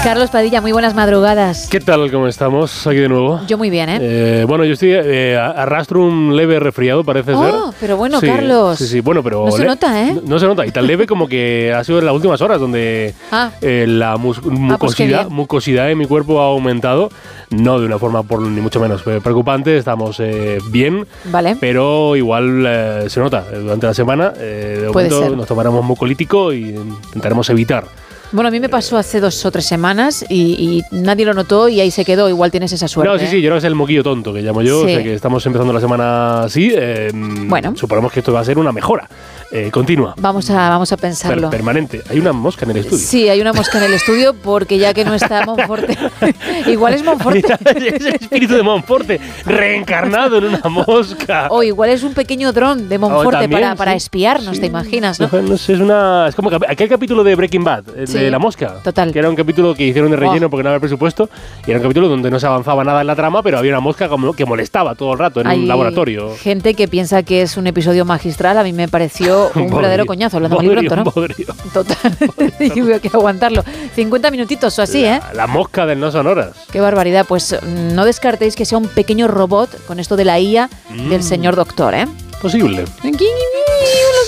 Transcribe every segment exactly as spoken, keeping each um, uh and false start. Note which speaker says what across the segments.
Speaker 1: Carlos Padilla, muy buenas madrugadas.
Speaker 2: ¿Qué tal? ¿Cómo estamos? Aquí de nuevo.
Speaker 1: Yo muy bien, ¿eh?
Speaker 2: eh bueno, yo estoy eh, arrastro un leve resfriado, parece
Speaker 1: oh,
Speaker 2: ser.
Speaker 1: Pero bueno,
Speaker 2: sí,
Speaker 1: Carlos.
Speaker 2: Sí, sí, bueno, pero
Speaker 1: no se
Speaker 2: le-
Speaker 1: nota, ¿eh?
Speaker 2: No, no se nota. Y tan leve como que ha sido en las últimas horas donde
Speaker 1: Ah.
Speaker 2: eh, la mus- mucosidad,
Speaker 1: Ah, pues qué bien.
Speaker 2: mucosidad en mi cuerpo ha aumentado. No de una forma por ni mucho menos eh, preocupante. Estamos eh, bien.
Speaker 1: Vale.
Speaker 2: Pero igual eh, se nota eh, durante la semana. Eh, de
Speaker 1: Puede
Speaker 2: momento
Speaker 1: ser.
Speaker 2: nos tomaremos mucolítico y intentaremos evitar.
Speaker 1: Bueno, a mí me pasó hace dos o tres semanas y, y nadie lo notó y ahí se quedó. Igual tienes esa suerte.
Speaker 2: No, sí, sí, yo creo que es el moquillo tonto que llamo yo.
Speaker 1: Sí.
Speaker 2: O sea que estamos empezando la semana así. Eh,
Speaker 1: Bueno.
Speaker 2: Suponemos que esto va a ser una mejora eh, continua.
Speaker 1: Vamos a, vamos a pensarlo.
Speaker 2: Per- permanente. Hay una mosca en el estudio.
Speaker 1: Sí, hay una mosca en el estudio porque ya que no está Monforte, igual es Monforte.
Speaker 2: Es el espíritu de Monforte reencarnado en una mosca.
Speaker 1: O igual es un pequeño dron de Monforte
Speaker 2: también,
Speaker 1: para, para
Speaker 2: sí.
Speaker 1: espiarnos,
Speaker 2: Sí.
Speaker 1: ¿te imaginas? ¿No?
Speaker 2: No sé, es una. Es como cap- aquel capítulo de Breaking Bad, el
Speaker 1: Sí,
Speaker 2: de la mosca.
Speaker 1: total.
Speaker 2: Que era un capítulo que hicieron de relleno
Speaker 1: Oh.
Speaker 2: porque no había presupuesto. Y era un capítulo donde no se avanzaba nada en la trama, pero había una mosca como que molestaba todo el rato en
Speaker 1: Hay
Speaker 2: un laboratorio.
Speaker 1: gente que piensa que es un episodio magistral. A mí me pareció un
Speaker 2: Bodrio.
Speaker 1: verdadero coñazo, hablando mal y
Speaker 2: Bodrio,
Speaker 1: pronto, ¿no?
Speaker 2: bodrio.
Speaker 1: Total. Y hubo que aguantarlo. cincuenta minutitos o así, ¿eh?
Speaker 2: La, la mosca del no son horas.
Speaker 1: Qué barbaridad. Pues mm, no descartéis que sea un pequeño robot con esto de la I A
Speaker 2: Mm.
Speaker 1: del señor doctor, ¿eh?
Speaker 2: Posible.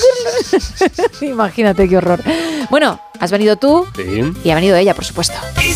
Speaker 1: Imagínate qué horror. Bueno, has venido tú
Speaker 2: Sí.
Speaker 1: y ha venido ella, por supuesto.